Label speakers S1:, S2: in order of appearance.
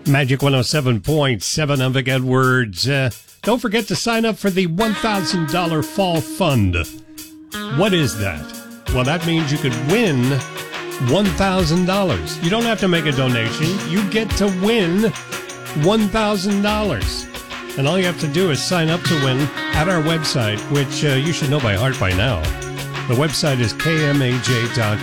S1: Magic 107.7, I'm Vic Edwards. Don't forget to sign up for the $1,000 Fall Fund. What is that? Well, that means you could win $1,000. You don't have to make a donation. You get to win $1,000. And all you have to do is sign up to win at our website, which you should know by heart by now. The website is kmaj.com.